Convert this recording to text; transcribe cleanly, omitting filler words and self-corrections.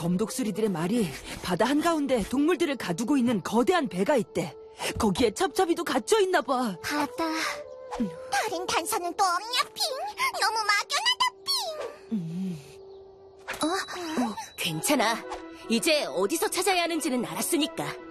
검독수리들의 말이 바다 한가운데 동물들을 가두고 있는 거대한 배가 있대. 거기에 첩첩이도 갇혀 있나 봐. 바다. 다른 단서는 또 없냐, 핑? 너무 막연하다, 핑. 괜찮아. 이제 어디서 찾아야 하는지는 알았으니까.